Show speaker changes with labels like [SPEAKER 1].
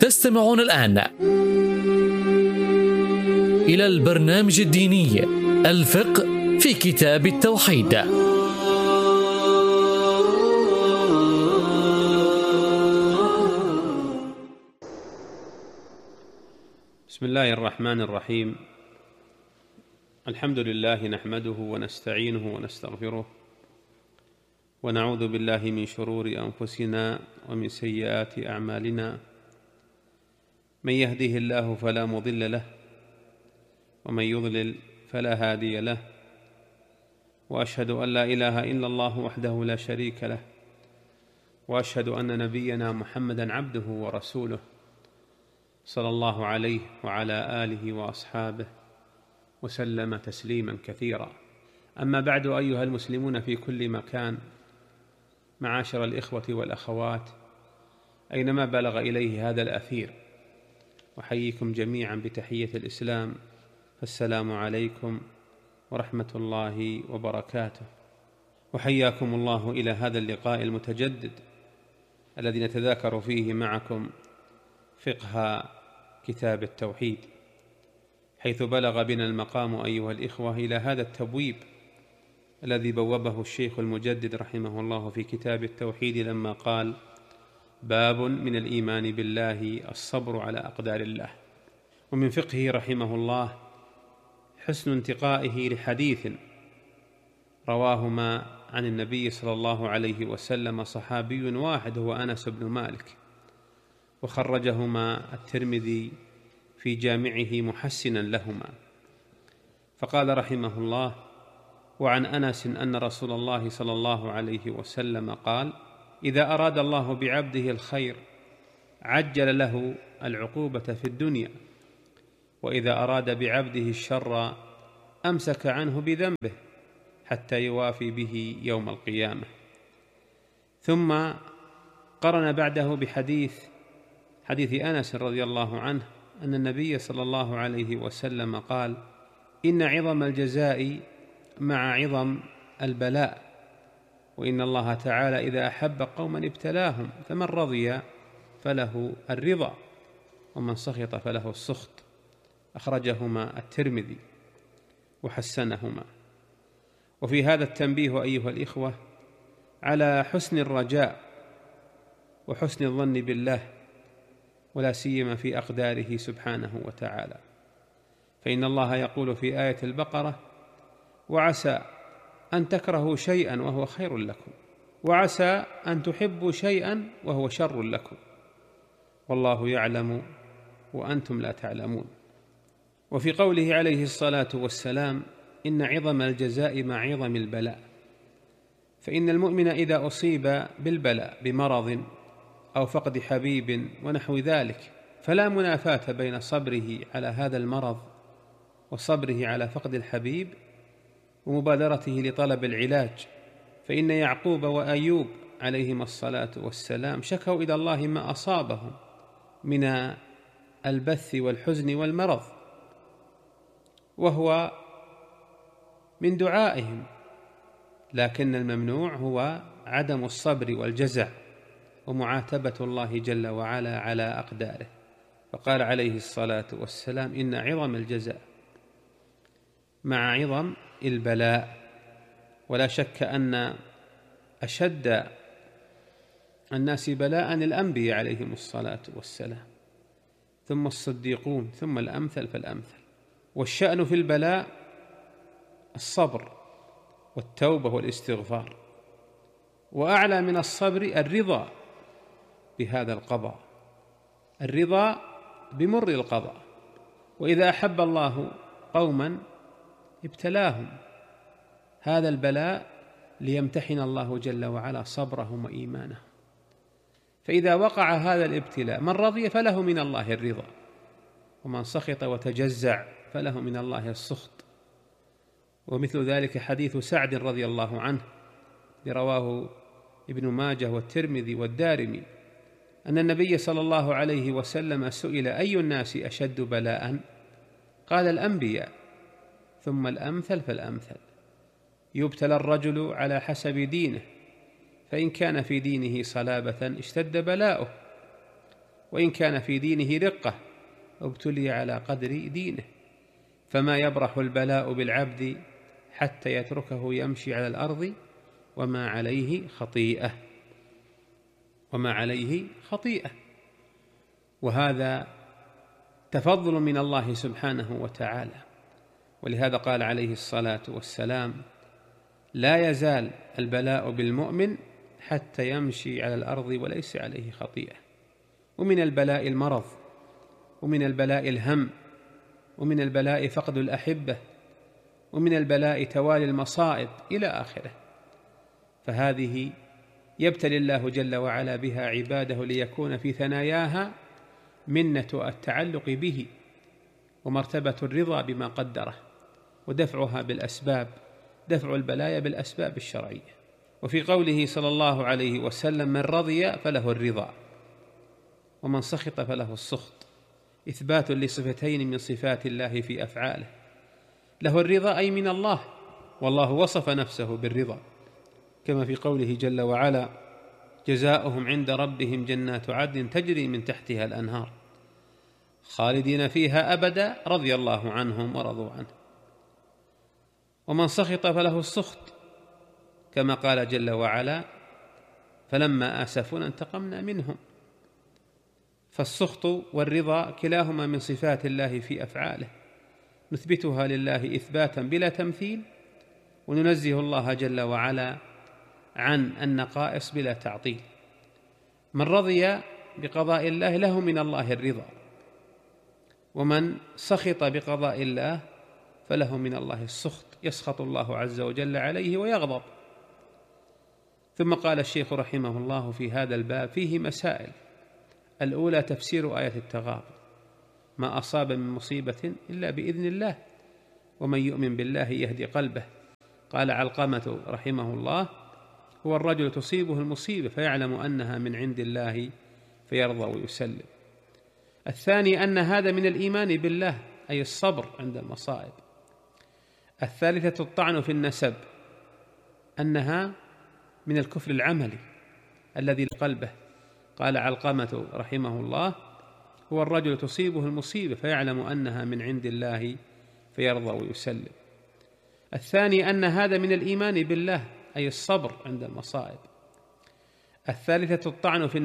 [SPEAKER 1] تستمعون الآن إلى البرنامج الديني الفقه في كتاب التوحيد.
[SPEAKER 2] بسم الله الرحمن الرحيم. الحمد لله نحمده ونستعينه ونستغفره ونعوذ بالله من شرور أنفسنا ومن سيئات أعمالنا، من يهده الله فلا مضل له ومن يضلل فلا هادي له، وأشهد أن لا إله إلا الله وحده لا شريك له، وأشهد أن نبينا محمدًا عبده ورسوله صلى الله عليه وعلى آله وأصحابه وسلم تسليما كثيرا. أما بعد، أيها المسلمون في كل مكان، معاشر الإخوة والأخوات أينما بلغ إليه هذا الأثير، أحييكم جميعا بتحية الإسلام، فالسلام عليكم ورحمة الله وبركاته. وحياكم الله إلى هذا اللقاء المتجدد الذي نتذاكر فيه معكم فقه كتاب التوحيد، حيث بلغ بنا المقام أيها الإخوة إلى هذا التبويب الذي بوبه الشيخ المجدد رحمه الله في كتاب التوحيد لما قال: باب من الإيمان بالله الصبر على أقدار الله. ومن فقهه رحمه الله حسن انتقائه لحديث رواهما عن النبي صلى الله عليه وسلم صحابي واحد هو أنس بن مالك، وخرجهما الترمذي في جامعه محسنا لهما. فقال رحمه الله: وعن أنس أن رسول الله صلى الله عليه وسلم قال: إذا أراد الله بعبده الخير عجل له العقوبة في الدنيا، وإذا أراد بعبده الشر أمسك عنه بذنبه حتى يوافي به يوم القيامة. ثم قرن بعده بحديث أنس رضي الله عنه أن النبي صلى الله عليه وسلم قال: إن عظم الجزاء مع عظم البلاء، وإن الله تعالى إذا أحب قوما ابتلاهم، فمن رضي فله الرضا ومن سخط فله السخط. أخرجهما الترمذي وحسنهما. وفي هذا التنبيه أيها الإخوة على حسن الرجاء وحسن الظن بالله، ولا سيما في أقداره سبحانه وتعالى، فإن الله يقول في آية البقرة: وعسى أن تكرهوا شيئا وهو خير لكم، وعسى أن تحبوا شيئا وهو شر لكم، والله يعلم وأنتم لا تعلمون. وفي قوله عليه الصلاة والسلام: إن عظم الجزاء مع عظم البلاء، فإن المؤمن إذا أصيب بالبلاء بمرض أو فقد حبيب ونحو ذلك، فلا منافاة بين صبره على هذا المرض وصبره على فقد الحبيب ومبادرته لطلب العلاج، فإن يعقوب وأيوب عليهما الصلاة والسلام شكوا إلى الله ما أصابهم من البث والحزن والمرض، وهو من دعائهم، لكن الممنوع هو عدم الصبر والجزع ومعاتبة الله جل وعلا على أقداره. فقال عليه الصلاة والسلام: إن عظم الجزاء مع عظم البلاء. ولا شك أن أشد الناس بلاء الأنبياء عليهم الصلاة والسلام، ثم الصديقون، ثم الأمثل فالأمثل. والشأن في البلاء الصبر والتوبة والاستغفار، وأعلى من الصبر الرضا بهذا القضاء، الرضا بمر القضاء. وإذا أحب الله قوما ابتلاهم، هذا البلاء ليمتحن الله جل وعلا صبرهم وإيمانهم. فإذا وقع هذا الابتلاء، من رضي فله من الله الرضا، ومن سخط وتجزع فله من الله السخط. ومثل ذلك حديث سعد رضي الله عنه رواه ابن ماجه والترمذي والدارمي أن النبي صلى الله عليه وسلم سئل: أي الناس أشد بلاء؟ قال: الأنبياء، ثم الأمثل فالأمثل. يبتلى الرجل على حسب دينه، فإن كان في دينه صلابة اشتد بلاؤه، وإن كان في دينه رقة ابتلي على قدر دينه، فما يبرح البلاء بالعبد حتى يتركه يمشي على الأرض وما عليه خطيئة. وهذا تفضل من الله سبحانه وتعالى، ولهذا قال عليه الصلاة والسلام: لا يزال البلاء بالمؤمن حتى يمشي على الأرض وليس عليه خطيئة. ومن البلاء المرض، ومن البلاء الهم، ومن البلاء فقد الأحبة، ومن البلاء توالي المصائب إلى آخره. فهذه يبتلي الله جل وعلا بها عباده ليكون في ثناياها منة التعلق به، ومرتبة الرضا بما قدره، ودفعها بالأسباب، دفع البلايا بالأسباب الشرعية. وفي قوله صلى الله عليه وسلم: من رضي فله الرضا ومن سخط فله السخط، إثبات لصفتين من صفات الله في أفعاله. له الرضا أي من الله، والله وصف نفسه بالرضا، كما في قوله جل وعلا: جزاؤهم عند ربهم جنات عدن تجري من تحتها الأنهار خالدين فيها أبدا رضي الله عنهم ورضوا عنه. ومن سخط فله السخط، كما قال جل وعلا: فلما آسفونا انتقمنا منهم. فالسخط والرضا كلاهما من صفات الله في أفعاله، نثبتها لله إثباتا بلا تمثيل، وننزه الله جل وعلا عن النقائص بلا تعطيل. من رضي بقضاء الله له من الله الرضا، ومن سخط بقضاء الله فله من الله السخط، يسخط الله عز وجل عليه ويغضب. ثم قال الشيخ رحمه الله في هذا الباب فيه مسائل. الأولى تفسير آية التغابن: ما أصاب من مصيبة إلا بإذن الله، ومن يؤمن بالله يهدي قلبه. قال علقمة رحمه الله: هو الرجل تصيبه المصيبة فيعلم أنها من عند الله فيرضى ويسلم. الثاني أن هذا من الإيمان بالله، أي الصبر عند المصائب. الثالثة الطعن في النسب، أنها من الكفر العملي الذي لقلبه. قال علقمة رحمه الله: هو الرجل تصيبه المصيبة فيعلم أنها من عند الله فيرضى ويسلم. الثاني أن هذا من الإيمان بالله، أي الصبر عند المصائب. الثالثة الطعن في